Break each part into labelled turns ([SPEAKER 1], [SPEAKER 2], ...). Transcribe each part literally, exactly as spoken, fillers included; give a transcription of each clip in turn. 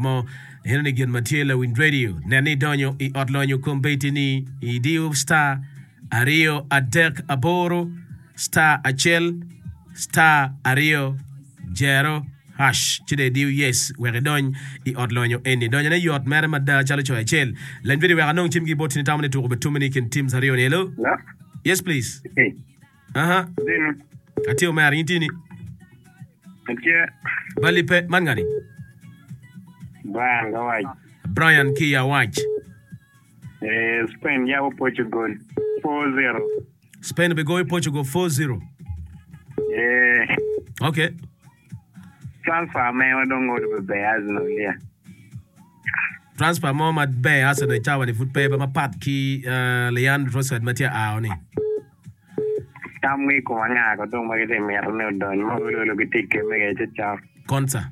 [SPEAKER 1] mo henni gen matiela win radio nani donyo i otlonyo kombetini i dio star ario adek aboro star achel star ario zero hash chide dio yes wege don i otlonyo eni donyo na yot mere madda chalo cho achel len video wege non chimgi botini tamane to be two minute teams ario hello
[SPEAKER 2] yeah.
[SPEAKER 1] Yes please
[SPEAKER 2] hey
[SPEAKER 1] aha
[SPEAKER 2] then
[SPEAKER 1] atio mere intini
[SPEAKER 2] okay
[SPEAKER 1] bali pe mangani
[SPEAKER 2] Brian Gawaj.
[SPEAKER 1] Brian Kia Waj.
[SPEAKER 2] Eh, Spain yawo Portugal four zero.
[SPEAKER 1] Spain be going Portugal four zero.
[SPEAKER 2] Eh.
[SPEAKER 1] Okay.
[SPEAKER 2] Transfer me wadongo do be Arsenal yeah.
[SPEAKER 1] Transfer Mohamed Bay Arsenal chawa ni football ba mapat ki uh, Leandro Trossard matia aoni.
[SPEAKER 2] Tamwe ko nga ko dong magite mer ne don mo lo lo bitike me ge cha.
[SPEAKER 1] Konsa.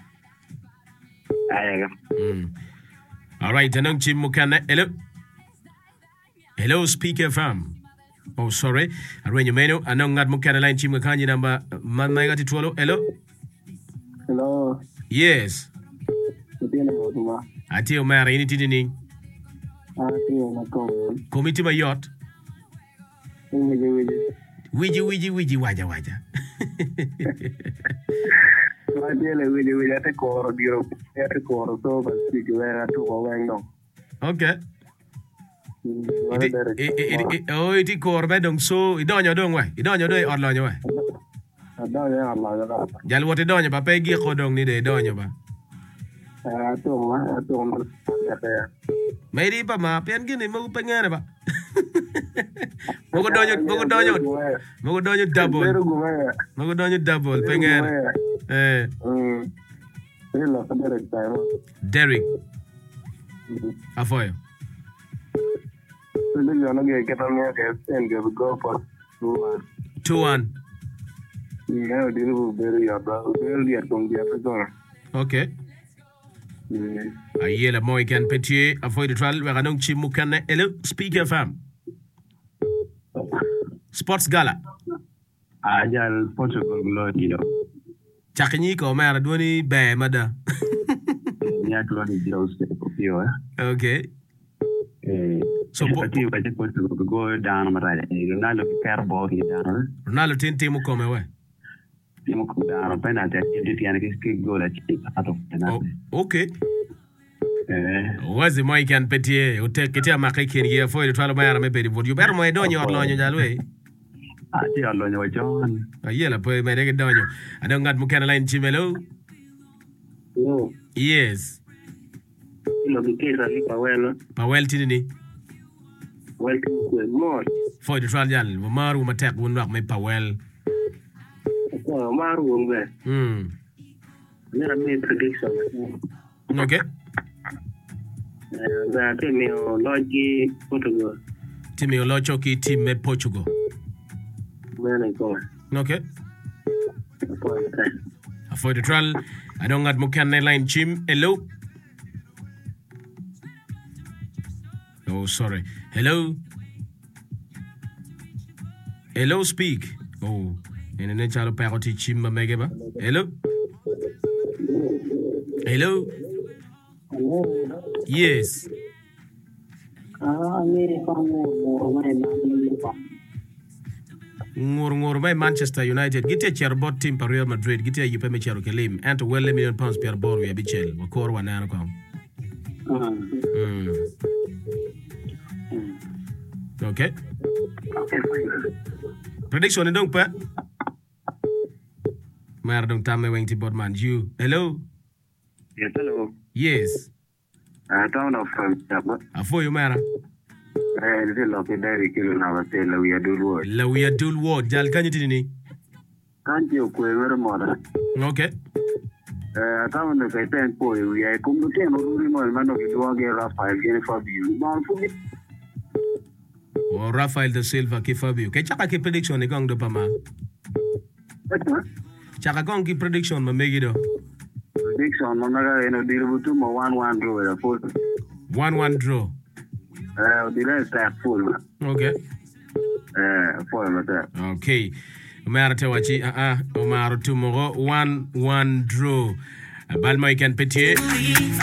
[SPEAKER 2] Ayaga.
[SPEAKER 1] Mm. All right, anong chim mukana. Hello. Hello, speaker from. Oh, sorry. Arwenyo menu. Anong ngad mukana line chim kanyi namba man maigati tuolo. Hello.
[SPEAKER 3] Hello.
[SPEAKER 1] Yes.
[SPEAKER 3] Kitiana moduma.
[SPEAKER 1] Ati omara ini tini ni.
[SPEAKER 3] Ati na ko.
[SPEAKER 1] Komiti ma yacht.
[SPEAKER 3] Wiji wiji.
[SPEAKER 1] Wiji wiji wiji waja waja.
[SPEAKER 3] Madele wiji wiji ate koro diro ate koro so ba speak vera to wangno.
[SPEAKER 1] Okay. Oh, iti korbe dong so idonyo dong we. Idonyo do odlonyo we.
[SPEAKER 3] Adonyo Allah Allah.
[SPEAKER 1] Jal wote donyo ba pe gi kodong ni de donyo ba.
[SPEAKER 3] Ato ma ato ma ate.
[SPEAKER 1] Mayri pa ma pen gini mo pengene ba. Mogo donyo mogo donyo. Mogo donyo double. Mogo donyo double pengene. Eh.
[SPEAKER 3] Mm. Ila Derek time.
[SPEAKER 1] Derek. Afoyo.
[SPEAKER 3] Sili yo no ge ketamnya ke and ge go for two one.
[SPEAKER 1] two one.
[SPEAKER 3] Yeah, diru beri ya ba. Beri ya tong dia pe.
[SPEAKER 1] Okay.
[SPEAKER 3] Mm.
[SPEAKER 1] Ayela moy kan petier avoid the trial we ganong chimukane hello speaker fam. Sports Gala.
[SPEAKER 2] Ajal Portugal lo dido.
[SPEAKER 1] Chakini ko mara doni be mada.
[SPEAKER 2] Nya tulo ni dido ste ko pio eh.
[SPEAKER 1] Okay.
[SPEAKER 2] Eh
[SPEAKER 1] so
[SPEAKER 2] pati ba je Portugal go down mara Ronaldo per ball he down.
[SPEAKER 1] Ronaldo tin timu ko me we.
[SPEAKER 2] Timu ko down penalty ti tiene che ski goal a chip out of penalty.
[SPEAKER 1] Okay.
[SPEAKER 2] Eh
[SPEAKER 1] wazi moy kan petier o te ketia makikin ye fo the trial bayara me be vodio ber moy donyo odlonyo jalwe.
[SPEAKER 2] Ati allo nyo John.
[SPEAKER 1] Ayela po me rege donyo. Adong ngat mukana line chimelo.
[SPEAKER 3] No.
[SPEAKER 1] Yes.
[SPEAKER 3] Ilo bikeza ni pawelo.
[SPEAKER 1] Pawel tinini.
[SPEAKER 3] Welcome to more.
[SPEAKER 1] For the trial jal maru matek won wax me Pawel.
[SPEAKER 3] Ko maru ngwe.
[SPEAKER 1] Hmm.
[SPEAKER 3] Nera me prediction.
[SPEAKER 1] Okay.
[SPEAKER 3] Eh, da te me o logi Portugal.
[SPEAKER 1] Timi olocho ki team me Portugal.
[SPEAKER 3] Mene ko.
[SPEAKER 1] Okay.
[SPEAKER 3] Ko ta.
[SPEAKER 1] For the trial, I don't got mukana line chim. Hello. Oh, sorry. Hello. Hello, speak. Oh, and then chalo paroti chim megeba. Hello. Hello. Yes.
[SPEAKER 3] Ah, mere fango mo mare na.
[SPEAKER 1] Ngur ngur by Manchester United. Gite chair bot team per Real Madrid. Gite you pay me chair kelim. And to well million pounds per ball we abichel. Wakor wa na ko. Mm. Okay.
[SPEAKER 3] Okay, fine.
[SPEAKER 1] Prediction ndong pa. Mar dong tame weng ti bodman you. Hello.
[SPEAKER 2] Yes, hello.
[SPEAKER 1] Yes.
[SPEAKER 2] Ah, town of Chapa.
[SPEAKER 1] Afo you mara.
[SPEAKER 2] Eh, ndi lo ke dari kilo na wate la wiya dulu.
[SPEAKER 1] La we adul word jal kanyi tini.
[SPEAKER 2] Kanji ko ewer moda.
[SPEAKER 1] Okay.
[SPEAKER 2] Eh, town no kai pen po wiya ko mo te no ruri mo mano ke do ge Rafael ge Fabio. Ma fu mi.
[SPEAKER 1] O Rafael da Silva ki Fabio. Ke chaka ki prediction ni kong do pa ma. Chaka kong ki prediction ma megido.
[SPEAKER 2] Prediction mo naga eno dirubutu mo one one draw ya full.
[SPEAKER 1] one one draw.
[SPEAKER 2] Eh, the rest are full.
[SPEAKER 1] Okay.
[SPEAKER 2] Eh, full mata.
[SPEAKER 1] Okay. Umara te wachi ah ah umara tumoro one one draw. Balma ikan petier.